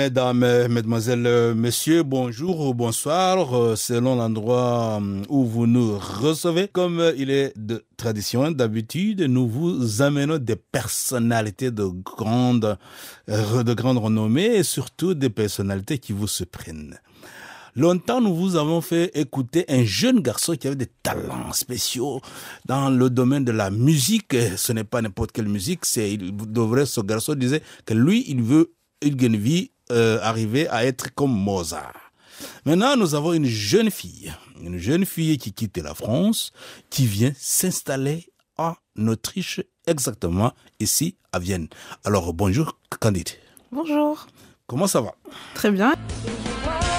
Mesdames, mesdemoiselles, messieurs, bonjour ou bonsoir, selon l'endroit où vous nous recevez. Comme il est de tradition, d'habitude, nous vous amenons des personnalités de grande renommée et surtout des personnalités qui vous surprennent. Longtemps, nous vous avons fait écouter un jeune garçon qui avait des talents spéciaux dans le domaine de la musique. Ce n'est pas n'importe quelle musique, ce garçon disait que lui, il gagne vie, arriver à être comme Mozart. Maintenant, nous avons une jeune fille qui quitte la France, qui vient s'installer en Autriche, exactement ici à Vienne. Alors, bonjour Candide. Bonjour. Comment ça va? Très bien.